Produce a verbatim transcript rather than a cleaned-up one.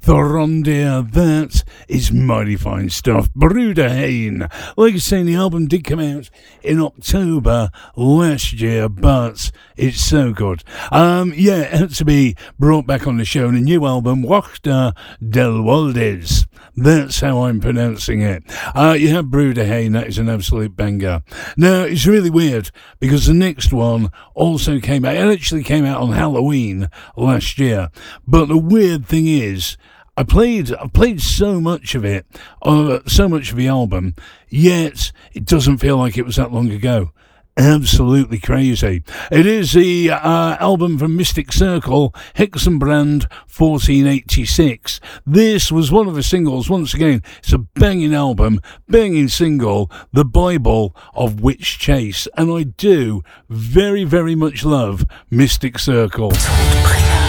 Throndir, that is mighty fine stuff. Bruderhain, like I say, the album did come out in October last year, but it's so good. Um, yeah, it had to be brought back on the show. The new album, Wachta del Waldes. That's how I'm pronouncing it. Uh, you have Bruderhain, that is an absolute banger. Now, it's really weird because the next one also came out. It actually came out on Halloween last year. But the weird thing is, I played I played so much of it, uh, so much of the album, yet it doesn't feel like it was that long ago. Absolutely crazy. It is the uh, album from Mystic Circle, Hexenbrand fourteen eighty-six. This was one of the singles. Once again, it's a banging album, banging single, The Bible of Witch Chase. And I do very, very much love Mystic Circle.